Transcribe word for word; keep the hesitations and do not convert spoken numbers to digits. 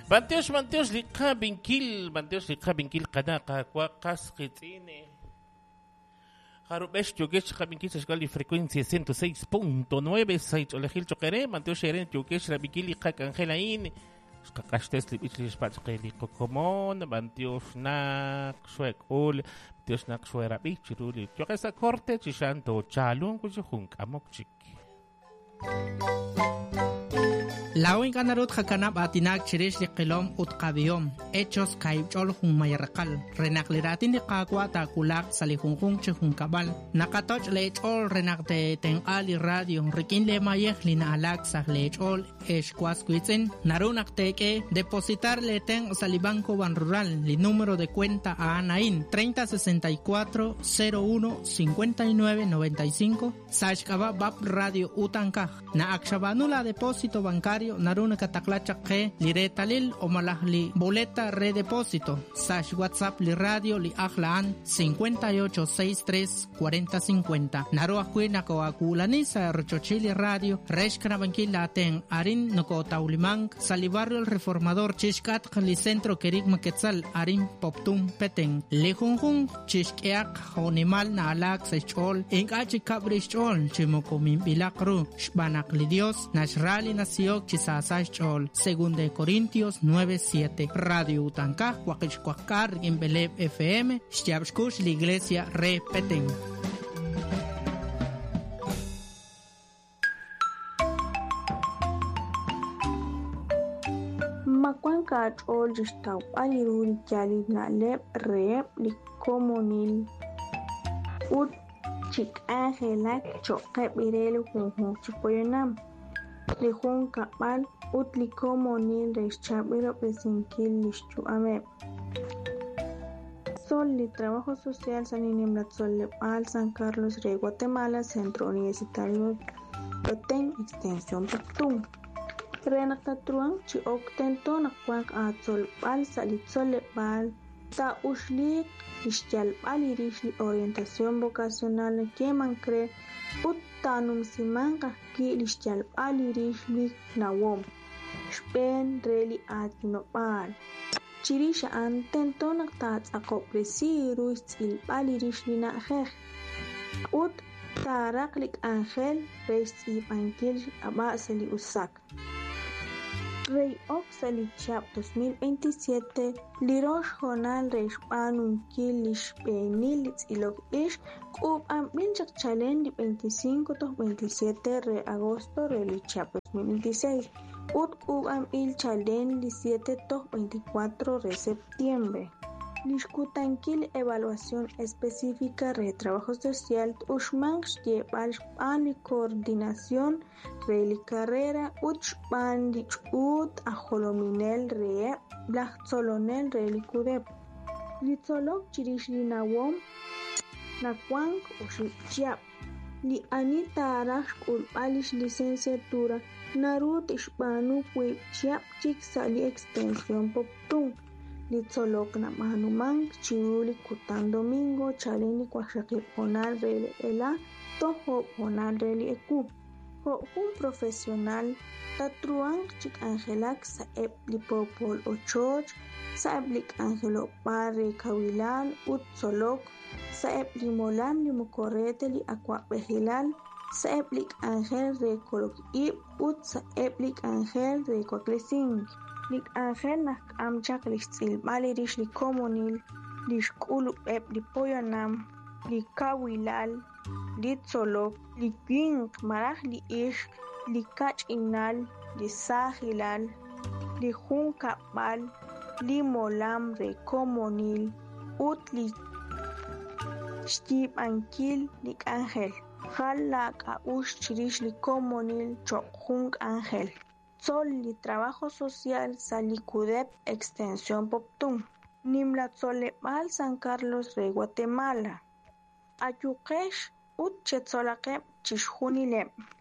Manteos, manteos, liqa binkil, manteos, liqa binkil, qanaqa, cuacas, qitine. Jarubesh, yogesh, qabinkil, sashgali, frecuencia ciento seis punto nueve, sait, olejil, choquere, manteos, sheren, yogesh, rabinkil, liqa, cangelain. Kakashtes, libichlis, patskeli, kokomon, manteos, nak, suek, ul, manteos, nak, suerabich, ruli. Yogesa corte, chishanto, chalun, kuchihunk, amokchik. Lawin kanarut hakanap atinak chirish di qilom utqabiyom hechos kaibchol hung mayarqal renakliratin di qaqwa ta kulak salihungkung chihung kabal nakatoch lechol renakte tenqali radio rikin le mayeh lina alak sah lechol eshkwas kuitzen narunak teke depositar le ten salibanco ban rural li número de cuenta a Anain treinta sesenta y cuatro cero uno cincuenta y nueve noventa y cinco sashkaba bab radio utankaj na akshabanula depósito bancario naruna kataklacha ke liretalil o malahli boleta redepósito sash WhatsApp li radio li akhlaan cincuenta y ocho sesenta y tres cuarenta cincuenta naru akwina ko akulani sa rochochili radio reshkana bankila ten arin noko taulimang salibarrio el reformador chishkat li centro kerik maketzal arin poptum peteng lehunhun chishkeak honimal na alak sechol inkachi kabrishol chimokomim bilakru shbanak li dios nashrali nasiok chisasachol según de Corintios nueve siete radio utankaj huaquichcuacar en Beleb F M Shtiabshkush la iglesia repeten. Makwan kachol jistaw aliruri jalid na leb rep li komonil ut chik angelak chokep irelu hunhun chipoyonam li hun kapal ut li komonil reschabiro pesenkil lishchu amep Sol li trabajo social San Inimlat Solepal San Carlos Rey Guatemala Centro Universitario Petén Extensión Pactum Renata Truan chi oktento na kwak at Solepal Salit Solepal ta ushlik Ishtialpal irishli orientación vocacional que mancre ut tanum simanka ki Ishtialpal irishli nawom Shpen reli at nopal Chirisha antento naktat akopresi ruis ilpal irishli na jej ut taraklik angel reis ipankil abaseli usak Rey Oxali Chap dos mil veintisiete Lirosh Jonal Reish Panun Kilish Penilitz y Log Ish Kub Am Minchak Challenge veinticinco to veintisiete de agosto Reli Chap dos mil veintiséis Ut Kub Am Il Challenge diecisiete to veinticuatro de septiembre Lishkutankil evaluación específica de trabajo social Ushmanx llevar pan coordinación Reli carrera Uchpan Ut Ajolominel Re Blachzolonel Reli Kudep Litzolok Chirishli Nawom Nakwank Ushichiap Li Anita Arash Ulpalish licenciatura Narut Ishpanu Chiap Chik Sali Extensión Poptung Litzolok na Mahanumang, Chiuli Kutan Domingo, Chaleni Kwashaki Ponal Reli Ela, Toho Ponal Reli Eku. Ho un profesional, Tatruang Chik Angelak Saeb Lipopol Ochoch, Saeb Lik Angelo Pare Kawilal, Utzolok, Saeb Limolan Limokorete Li Aqua Behilal, Saeb Lik Angel Rekolok Ib, Ut Saeb Lik Angel Rekoklesing. Lik Angel nak amchak listil mali rish li komonil, li shkulu ep li poyanam, li kawilal, li tzolok, li gwing marach li ish, li kach inal, li sahilal, li hun kapal, li molam re komonil, ut li shtib ankil lik Angel. Halak a ush chirish li komonil chok hung Angel. Sol li trabajo social Salicudep Extensión Poptum. Nimlat Solepal San Carlos de Guatemala. Ayukesh ut chetsolakep chishunilep.